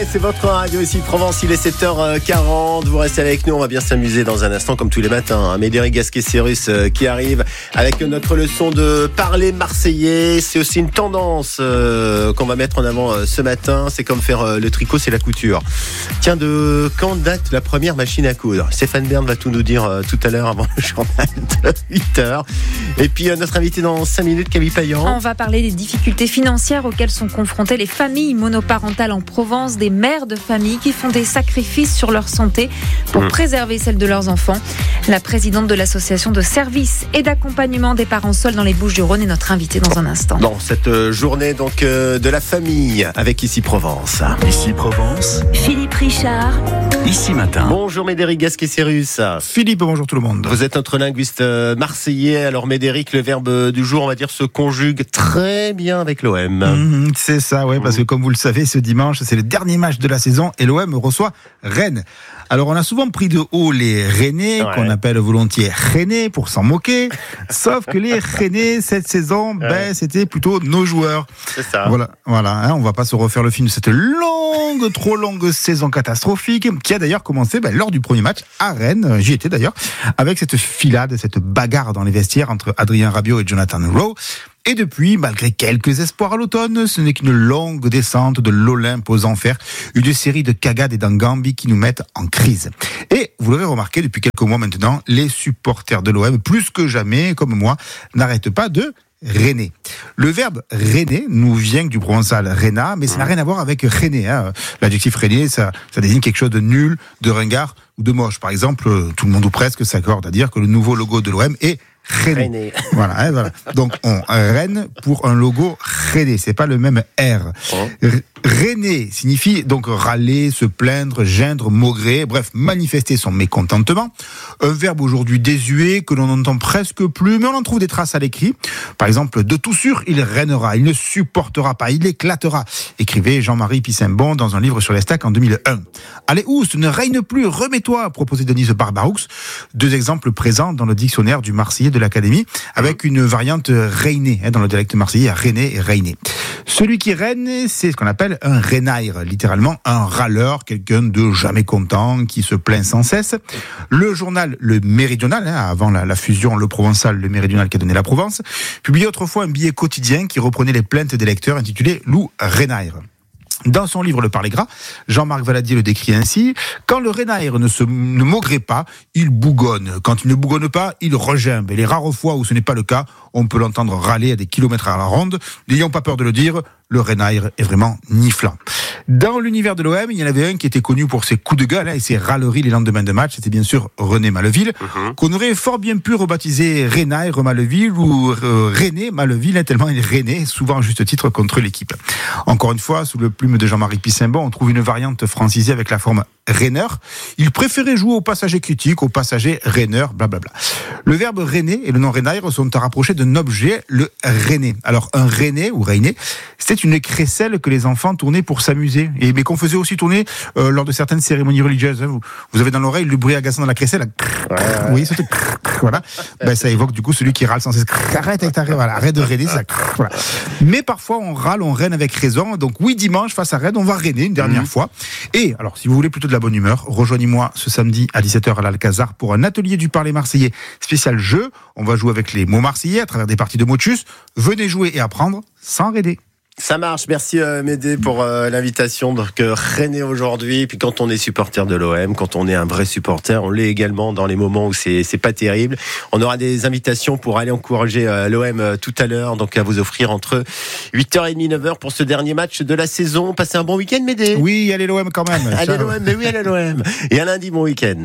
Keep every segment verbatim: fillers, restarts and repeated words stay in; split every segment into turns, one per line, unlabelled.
c'est votre radio ici Provence, il est sept heures quarante, vous restez avec nous, on va bien s'amuser dans un instant comme tous les matins. Médéric Gasquet-Cérus qui arrive avec notre leçon de parler marseillais. C'est aussi une tendance euh, qu'on va mettre en avant euh, ce matin, c'est comme faire euh, le tricot, c'est la couture. Tiens, de quand date la première machine à coudre? Stéphane Bern va tout nous dire euh, tout à l'heure avant le journal de huit heures. Et puis euh, notre invité dans cinq minutes, Camille Payan.
On va parler des difficultés financières auxquelles sont confrontées les familles monoparentales en Provence, des mères de famille qui font des sacrifices sur leur santé pour mmh. préserver celle de leurs enfants. La présidente de l'association de services et d'accompagnement des parents seuls dans les Bouches-du-Rhône est notre invitée dans un instant.
Dans cette journée donc euh, de la famille avec Ici Provence.
Ici Provence.
Philippe Richard.
Ici Matin.
Bonjour Médéric Gasquet-Cérus.
Philippe, bonjour tout le monde.
Vous êtes notre linguiste marseillais. Alors Médéric, le verbe du jour, on va dire, se conjugue très bien avec l'O M.
Mmh, c'est ça, ouais, mmh. parce que comme vous le savez, ce dimanche, c'est le dernier match de la saison et l'O M reçoit Rennes. Alors, on a souvent pris de haut les Rennais, ouais. qu'on appelle volontiers Rennais pour s'en moquer. Sauf que les Rennais, cette saison, ouais. ben, c'était plutôt nos joueurs.
C'est ça.
Voilà, voilà, hein, on va pas se refaire le film de cette longue, trop longue saison catastrophique, qui a d'ailleurs commencé ben, lors du premier match à Rennes, j'y étais d'ailleurs, avec cette filade, cette bagarre dans les vestiaires entre Adrien Rabiot et Jonathan Rowe. Et depuis, malgré quelques espoirs à l'automne, ce n'est qu'une longue descente de l'Olympe aux enfers, une série de cagades et d'engambi qui nous mettent en crise. Et vous l'aurez remarqué, depuis quelques mois maintenant, les supporters de l'O M, plus que jamais, comme moi, n'arrêtent pas de Renner. Le verbe Renner nous vient du provençal Rena, mais ça n'a rien à voir avec Renner. Hein. L'adjectif Renner, ça, ça désigne quelque chose de nul, de ringard ou de moche. Par exemple, tout le monde ou presque s'accorde à dire que le nouveau logo de l'O M est Rennes. Voilà, hein, voilà. Donc on Rennes pour un logo Rennes, c'est pas le même R. Oh. Rennes signifie donc râler, se plaindre, geindre, maugrer, bref, manifester son mécontentement. Un verbe aujourd'hui désuet que l'on n'entend presque plus, mais on en trouve des traces à l'écrit. Par exemple, de tout sûr, il règnera, il ne supportera pas, il éclatera. Écrivait Jean-Marie Pissembon dans un livre sur les stacks en deux mille un. Allez, oust, ne règne plus, remets-toi, proposait Denise Barbaroux. Deux exemples présents dans le dictionnaire du Marseillais de l'Académie, avec une variante reinée, hein, dans le dialecte marseillais, René et Reiné. Celui qui règne, c'est ce qu'on appelle un renaire, littéralement un râleur, quelqu'un de jamais content, qui se plaint sans cesse. Le journal Le Méridional, hein, avant la, la fusion Le Provençal, Le Méridional qui a donné la Provence, publiait autrefois un billet quotidien qui reprenait les plaintes des lecteurs intitulé Loup Renaire. Dans son livre Le Parler Gras, Jean-Marc Valadier le décrit ainsi: quand le renaire ne se ne maugrait pas, il bougonne. Quand il ne bougonne pas, il regimbe. Et les rares fois où ce n'est pas le cas, on peut l'entendre râler à des kilomètres à la ronde. N'ayons pas peur de le dire, le renaire est vraiment niflant. Dans l'univers de l'O M, il y en avait un qui était connu pour ses coups de gueule hein, et ses râleries les lendemains de match. C'était bien sûr René Maleville, mm-hmm. qu'on aurait fort bien pu rebaptiser Renaire Maleville ou euh, René Maleville, hein, tellement il reinait, souvent à juste titre, contre l'équipe. Encore une fois, sous le plume de Jean-Marie Pissembon, on trouve une variante francisée avec la forme Renner. Il préférait jouer au passager critique, au passager Renner, blablabla. Le verbe René et le nom Renaire sont à rapprocher d'un objet, le René. Alors, un René ou Reiné, c'était une crécelle que les enfants tournaient pour s'amuser, et, mais qu'on faisait aussi tourner euh, lors de certaines cérémonies religieuses. Vous, vous avez dans l'oreille le bruit agaçant de la crécelle. Ouais, ouais. Vous voyez, c'était voilà. Ben, ça évoque du coup celui qui râle sans cesse. Arrête avec ta voilà, arrête de René, ça. Voilà. Mais parfois, on râle, on règne avec raison. Donc oui, dimanche, face à Rennes, on va régner une dernière mmh. fois. Et alors, si vous voulez plutôt de la bonne humeur, rejoignez-moi ce samedi à dix-sept heures à l'Alcazar pour un atelier du parler marseillais spécial jeu. On va jouer avec les mots marseillais à travers des parties de motus. Venez jouer et apprendre sans raider.
Ça marche, merci euh, Médé pour euh, l'invitation. Donc euh, Rennes aujourd'hui, et puis quand on est supporter de l'O M, quand on est un vrai supporter, on l'est également dans les moments où c'est c'est pas terrible. On aura des invitations pour aller encourager euh, l'O M euh, tout à l'heure, donc à vous offrir entre huit heures trente et neuf heures pour ce dernier match de la saison. Passez un bon week-end Médé.
Oui, allez l'O M quand même.
Allez l'O M, mais oui, allez l'O M. Et un lundi, bon week-end.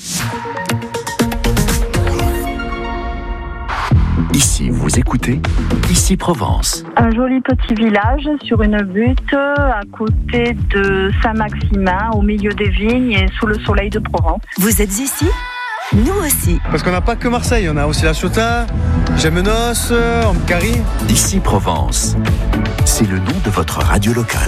Ici, vous écoutez Ici Provence.
Un joli petit village sur une butte à côté de Saint-Maximin, au milieu des vignes et sous le soleil de Provence.
Vous êtes ici ? Nous aussi.
Parce qu'on n'a pas que Marseille, on a aussi La Ciotat, Gémenos, Amcari.
Ici Provence, c'est le nom de votre radio locale.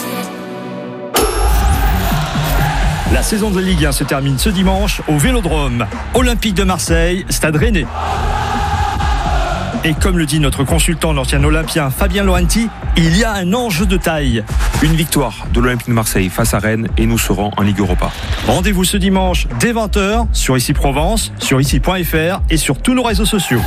La saison de Ligue un se termine ce dimanche au Vélodrome. Olympique de Marseille, Stade Rennais. Et comme le dit notre consultant, l'ancien olympien Fabien Laurenti, il y a un enjeu de taille.
Une victoire de l'Olympique de Marseille face à Rennes et nous serons en Ligue Europa.
Rendez-vous ce dimanche dès vingt heures sur Ici Provence, sur ici point f r et sur tous nos réseaux sociaux.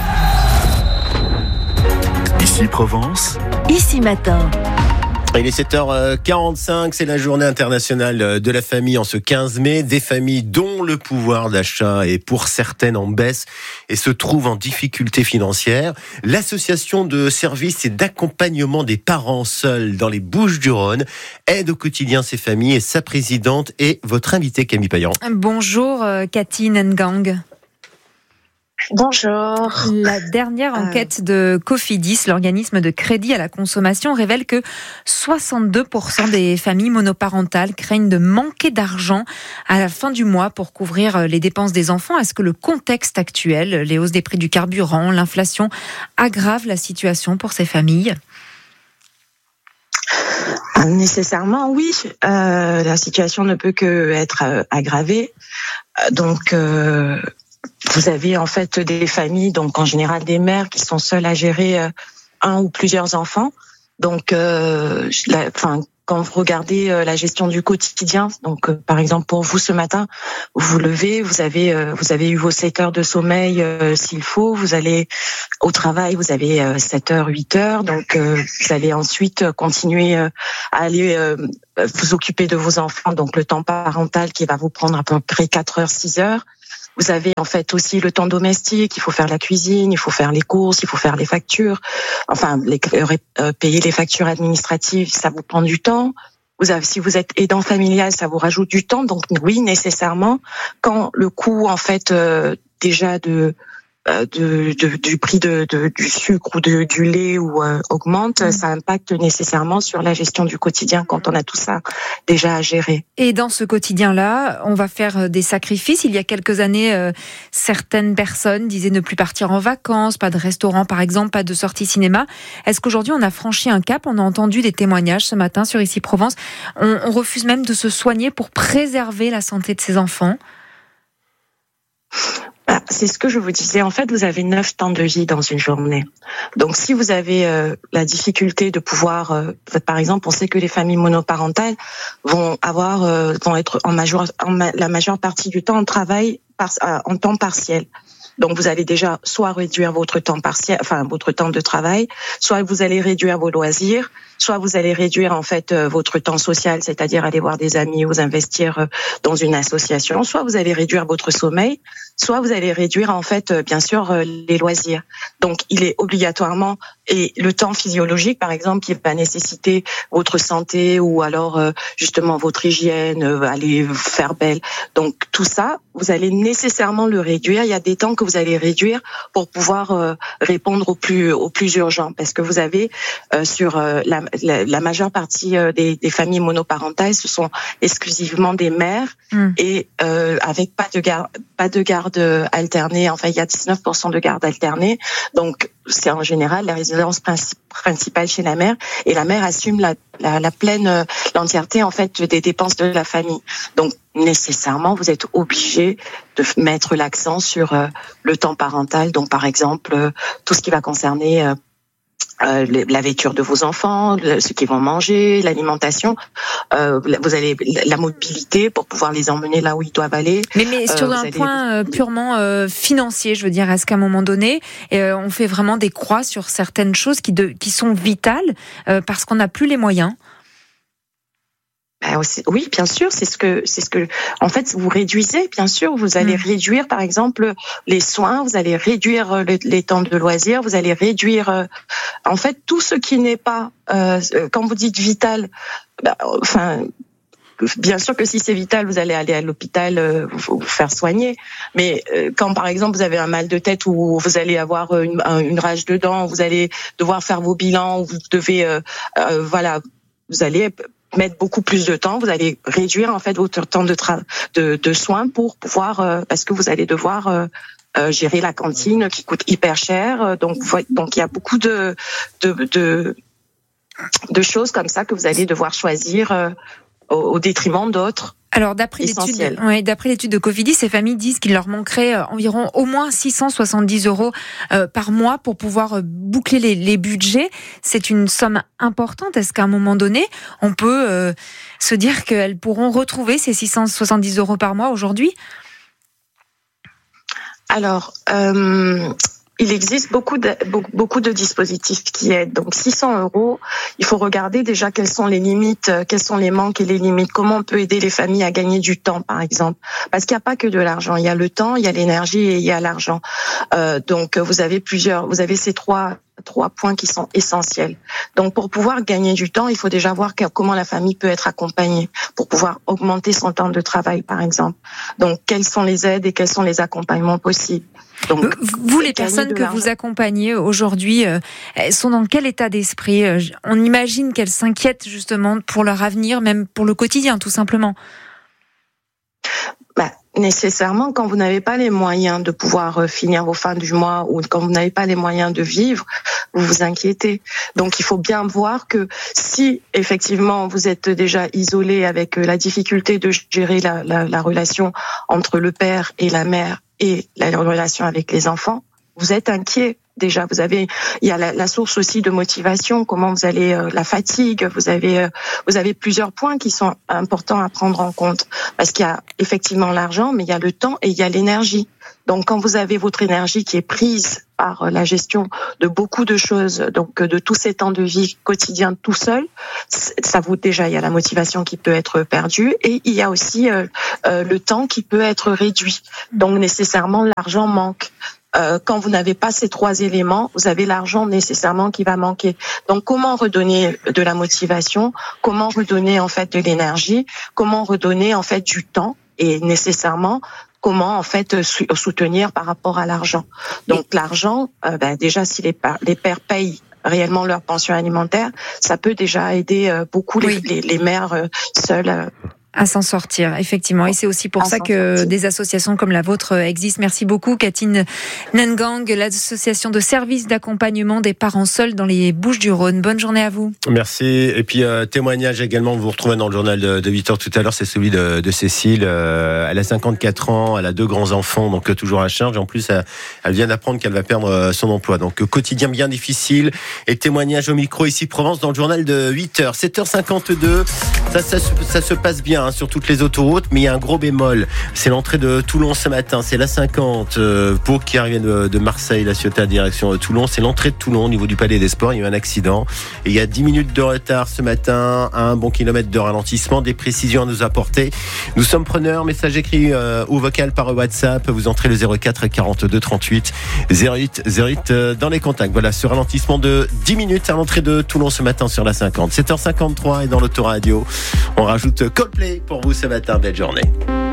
Ici Provence.
Ici Matin.
Il est sept heures quarante-cinq, c'est la journée internationale de la famille en ce quinze mai. Des familles dont le pouvoir d'achat est pour certaines en baisse et se trouvent en difficulté financière. L'association de services et d'accompagnement des parents seuls dans les Bouches-du-Rhône aide au quotidien ces familles et sa présidente est votre invitée Camille Payan.
Bonjour Cathy Ngang.
Bonjour.
La dernière enquête de Cofidis, l'organisme de crédit à la consommation, révèle que soixante-deux pour cent des familles monoparentales craignent de manquer d'argent à la fin du mois pour couvrir les dépenses des enfants. Est-ce que le contexte actuel, les hausses des prix du carburant, l'inflation, aggrave la situation pour ces familles ?
Nécessairement, oui. Euh, la situation ne peut que être euh, aggravée. Donc... Euh Vous avez en fait des familles, donc en général des mères qui sont seules à gérer euh, un ou plusieurs enfants. Donc, euh, la, enfin, quand vous regardez euh, la gestion du quotidien, donc euh, par exemple pour vous ce matin, vous vous levez, vous avez euh, vous avez eu vos sept heures de sommeil euh, s'il faut, vous allez au travail, vous avez euh, sept heures, huit heures, donc euh, vous allez ensuite continuer euh, à aller euh, vous occuper de vos enfants, donc le temps parental qui va vous prendre à peu près quatre heures, six heures. Vous avez en fait aussi le temps domestique, il faut faire la cuisine, il faut faire les courses, il faut faire les factures, enfin les, euh, payer les factures administratives, ça vous prend du temps. Vous avez, si vous êtes aidant familial, ça vous rajoute du temps. Donc oui, nécessairement, quand le coût en fait euh, déjà de De, de, du prix de, de, du sucre ou de, du lait ou euh, augmente, mmh. ça impacte nécessairement sur la gestion du quotidien quand on a tout ça déjà à gérer.
Et dans ce quotidien-là, on va faire des sacrifices. Il y a quelques années, euh, certaines personnes disaient ne plus partir en vacances, pas de restaurant par exemple, pas de sortie cinéma. Est-ce qu'aujourd'hui on a franchi un cap ? On a entendu des témoignages ce matin sur Ici Provence. On, on refuse même de se soigner pour préserver la santé de ses enfants.
C'est ce que je vous disais. En fait, vous avez neuf temps de vie dans une journée. Donc, si vous avez euh, la difficulté de pouvoir, euh, par exemple, on sait que les familles monoparentales vont avoir, euh, vont être en majeure, en ma, la majeure partie du temps en travail par, euh, en temps partiel. Donc, vous allez déjà soit réduire votre temps partiel, enfin votre temps de travail, soit vous allez réduire vos loisirs, soit vous allez réduire en fait euh, votre temps social, c'est-à-dire aller voir des amis ou investir euh, dans une association, soit vous allez réduire votre sommeil, soit vous allez réduire en fait euh, bien sûr euh, les loisirs. Donc, il est obligatoirement et le temps physiologique, par exemple, qui va nécessiter votre santé ou alors euh, justement votre hygiène, euh, aller faire belle. Donc tout ça, vous allez nécessairement le réduire. Il y a des temps que vous allez réduire pour pouvoir euh, répondre au plus au plus urgent, parce que vous avez euh, sur euh, la, la, la majeure partie euh, des, des familles monoparentales, ce sont exclusivement des mères mmh. et euh, avec pas de garde pas de garde alternée. Enfin, il y a dix-neuf pour cent de garde alternée. Donc c'est en général la résidence principale chez la mère, et la mère assume la, la, la pleine, l'entièreté en fait des dépenses de la famille. Donc nécessairement, vous êtes obligé de mettre l'accent sur euh, le temps parental. Donc par exemple, euh, tout ce qui va concerner euh, Euh, la vêture de vos enfants, ce qu'ils vont manger, l'alimentation, euh, vous avez la mobilité pour pouvoir les emmener là où ils doivent aller.
Mais, mais sur euh, un point allez... purement euh, financier, je veux dire, est-ce qu'à un moment donné, euh, on fait vraiment des croix sur certaines choses qui, de, qui sont vitales euh, parce qu'on n'a plus les moyens ?
Oui, bien sûr, c'est ce que, c'est ce que, en fait, vous réduisez, bien sûr, vous allez mmh. réduire, par exemple, les soins, vous allez réduire le, les temps de loisirs, vous allez réduire, euh, en fait, tout ce qui n'est pas, euh, quand vous dites vital, bah, enfin, bien sûr que si c'est vital, vous allez aller à l'hôpital, euh, vous, vous faire soigner. Mais euh, quand, par exemple, vous avez un mal de tête ou vous allez avoir une, une rage de dents, vous allez devoir faire vos bilans, vous devez, euh, euh, voilà, vous allez mettre beaucoup plus de temps, vous allez réduire en fait votre temps de tra- de, de soins pour pouvoir euh, parce que vous allez devoir euh, euh, gérer la cantine qui coûte hyper cher. Donc donc il y a beaucoup de de de, de choses comme ça que vous allez devoir choisir euh, au, au détriment d'autres.
Alors d'après l'étude, ouais, d'après l'étude de Cofidis, ces familles disent qu'il leur manquerait environ au moins six cent soixante-dix euros euh, par mois pour pouvoir boucler les, les budgets. C'est une somme importante. Est-ce qu'à un moment donné, on peut euh, se dire qu'elles pourront retrouver ces six cent soixante-dix euros par mois aujourd'hui ?
Alors, euh, il existe beaucoup de, beaucoup de dispositifs qui aident. Donc, six cents euros, il faut regarder déjà quelles sont les limites, quels sont les manques et les limites. Comment on peut aider les familles à gagner du temps, par exemple. Parce qu'il n'y a pas que de l'argent. Il y a le temps, il y a l'énergie et il y a l'argent. Euh, donc, vous avez plusieurs, vous avez ces trois trois points qui sont essentiels. Donc, pour pouvoir gagner du temps, il faut déjà voir comment la famille peut être accompagnée pour pouvoir augmenter son temps de travail, par exemple. Donc, quelles sont les aides et quels sont les accompagnements possibles. Donc,
vous, les personnes que vous accompagnez aujourd'hui, euh, sont dans quel état d'esprit ? On imagine qu'elles s'inquiètent justement pour leur avenir, même pour le quotidien, tout simplement.
Bah, nécessairement, quand vous n'avez pas les moyens de pouvoir finir vos fins du mois ou quand vous n'avez pas les moyens de vivre, vous vous inquiétez. Donc, il faut bien voir que si, effectivement, vous êtes déjà isolé avec la difficulté de gérer la, la, la relation entre le père et la mère et la relation avec les enfants, vous êtes inquiet. Déjà, vous avez, il y a la, la source aussi de motivation, comment vous allez, euh, la fatigue, vous avez, euh, vous avez plusieurs points qui sont importants à prendre en compte. Parce qu'il y a effectivement l'argent, mais il y a le temps et il y a l'énergie. Donc, quand vous avez votre énergie qui est prise par la gestion de beaucoup de choses, donc de tous ces temps de vie quotidiens tout seul, ça vous, déjà, il y a la motivation qui peut être perdue et il y a aussi euh, euh, le temps qui peut être réduit. Donc, nécessairement, l'argent manque. Euh, quand vous n'avez pas ces trois éléments, vous avez l'argent nécessairement qui va manquer. Donc, comment redonner de la motivation ? Comment redonner en fait de l'énergie ? Comment redonner en fait du temps ? Et nécessairement, comment en fait soutenir par rapport à l'argent ? Donc, l'argent, euh, ben, déjà, si les, les pères payent réellement leur pension alimentaire, ça peut déjà aider euh, beaucoup oui. les, les, les mères euh, seules. Euh,
à s'en sortir, effectivement. Et c'est aussi pour à ça que sortir. Des associations comme la vôtre existent. Merci beaucoup, Catherine Nengang, l'association de services d'accompagnement des parents seuls dans les Bouches-du-Rhône. Bonne journée à vous.
Merci. Et puis, euh, témoignage également, vous vous retrouvez dans le journal de, de huit heures tout à l'heure, c'est celui de, de Cécile. Euh, elle a cinquante-quatre ans, elle a deux grands-enfants, donc toujours à charge. En plus, elle, elle vient d'apprendre qu'elle va perdre son emploi. Donc, quotidien bien difficile. Et témoignage au micro ici, Provence, dans le journal de huit heures. sept heures cinquante-deux, ça, ça, ça se passe bien sur toutes les autoroutes, mais il y a un gros bémol. C'est l'entrée de Toulon ce matin. C'est la cinquante euh, pour qui arrive de, de Marseille, la Ciotat, direction de Toulon. C'est l'entrée de Toulon au niveau du Palais des Sports. Il y a eu un accident. Et il y a dix minutes de retard ce matin, un bon kilomètre de ralentissement. Des précisions à nous apporter. Nous sommes preneurs. Message écrit euh, ou vocal par WhatsApp. Vous entrez le zéro quatre quarante-deux trente-huit zéro huit zéro huit euh, dans les contacts. Voilà, ce ralentissement de dix minutes à l'entrée de Toulon ce matin sur la cinquante. sept heures cinquante-trois et dans l'autoradio, on rajoute Coldplay pour vous ce matin. Belle journée.